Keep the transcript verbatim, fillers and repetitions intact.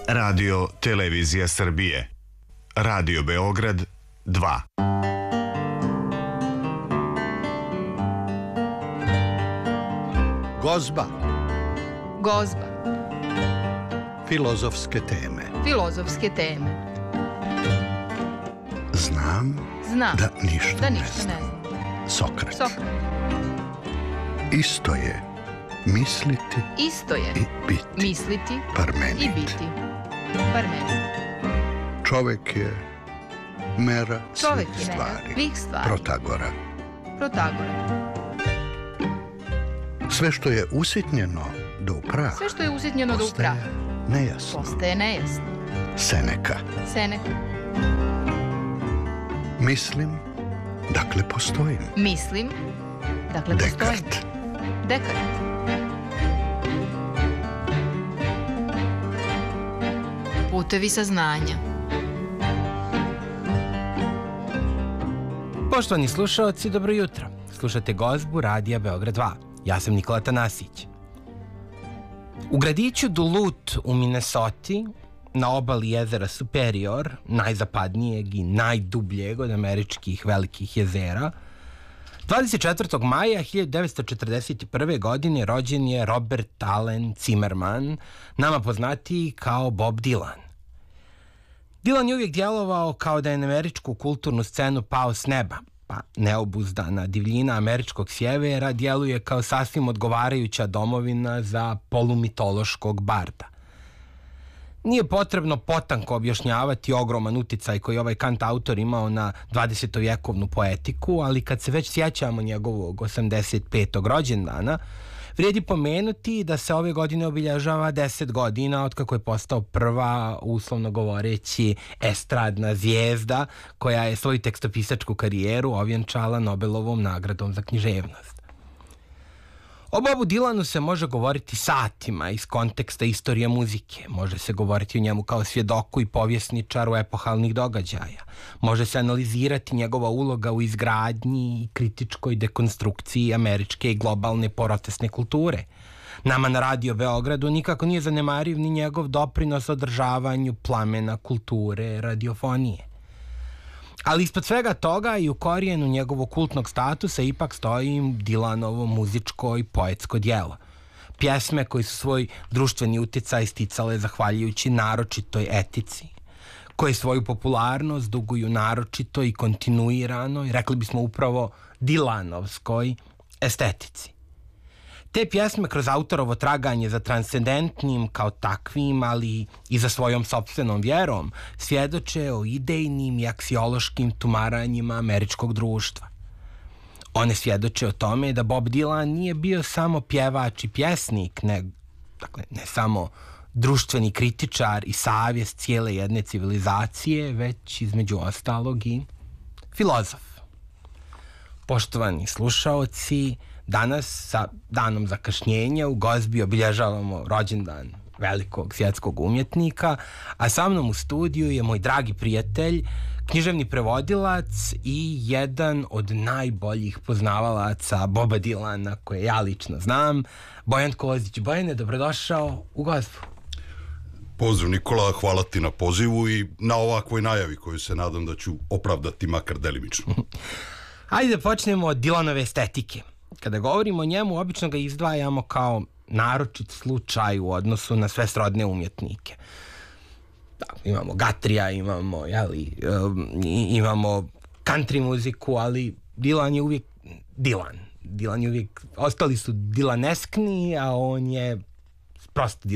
Radio Televizija Srbije. Radio Beograd dva. Gozba. Gozba. Filozofske teme. Filozofske teme. Znam, Znam da ništa, da ne ništa znam. ne znam. Sokrat. Sokrat. Isto je misliti Isto je i biti. misliti Parmenid. i biti. Parmenid. Čovek je mera Čovek svih je mera stvari. svih stvari. Protagora. Protagora. Sve što je usitnjeno do upraha Sve što je usitnjeno do upraha nejasno. postaje nejasno. Seneka. Seneka. Mislim, dakle postojim. Mislim, dakle postojim. Dekart. Dekart. Putevi saznanja. Poštovani slušaoci, dobro jutro. Slušate Gozbu Radija Beograd dva. Ja sam Nikola Tanasić. U gradiću Duluth u Minnesoti, na obali jezera Superior, najzapadnijeg i najdubljeg od američkih velikih jezera, dvadeset četvrtog maja hiljadu devetsto četrdeset prve. godine rođen je Robert Allen Zimmerman, nama poznatiji kao Bob Dylan. Dylan je uvijek djelovao kao da je na američku kulturnu scenu pao s neba, pa neobuzdana divljina američkog sjevera djeluje kao sasvim odgovarajuća domovina za polumitološkog barda. Nije potrebno potanko objašnjavati ogroman uticaj koji ovaj kantautor imao na dvadesetovjekovnu poetiku, ali kad se već sjećamo njegovog osamdeset petog rođendana, vrijedi pomenuti da se ove godine obilježava deset godina od kako je postao prva, uslovno govoreći, estradna zvijezda koja je svoju tekstopisačku karijeru ovjenčala Nobelovom nagradom za književnost. O Bobu Dylanu se može govoriti satima iz konteksta istorije muzike. Može se govoriti o njemu kao svjedoku i povjesničaru epohalnih događaja. Može se analizirati njegova uloga u izgradnji i kritičkoj dekonstrukciji američke i globalne protestne kulture. Nama na Radio Beogradu nikako nije zanemariv ni njegov doprinos održavanju plamena kulture radiofonije. Ali ispod svega toga i u korijenu njegovog kultnog statusa ipak stoji Dylanovo muzičko i poetsko djelo. Pjesme koji su svoj društveni uticaj sticale zahvaljujući naročitoj etici, koje svoju popularnost duguju naročito i kontinuirano i rekli bismo upravo Dylanovskoj estetici. Te pjesme kroz autorovo traganje za transcendentnim kao takvim, ali i za svojom sopstvenom vjerom, svjedoče o idejnim i aksiološkim tumaranjima američkog društva. One svjedoče o tome da Bob Dylan nije bio samo pjevač i pjesnik, ne, dakle, ne samo društveni kritičar i savjest cijele jedne civilizacije, već između ostalog i filozof. Poštovani slušaoci, danas sa danom zakašnjenja u Gozbi obilježavamo rođendan velikog svjetskog umjetnika, a sa mnom u studiju je moj dragi prijatelj, književni prevodilac i jedan od najboljih poznavalaca Boba Dylana koje ja lično znam, Bojan Kozić. Bojane, dobrodošao u Gozbu. Pozdrav Nikola, hvala ti na pozivu i na ovakvoj najavi koju se nadam da ću opravdati makar delimično. Hajde da počnemo od Dylanove estetike. Kada govorimo o njemu, obično ga izdvajamo kao naročit slučaj u odnosu na sve srodne umjetnike. Da, imamo Gatrija, imamo, jeli, um, imamo country muziku, ali Dylan je uvijek Dylan. Dylan je uvijek, ostali su Dylaneskni, a on je prosto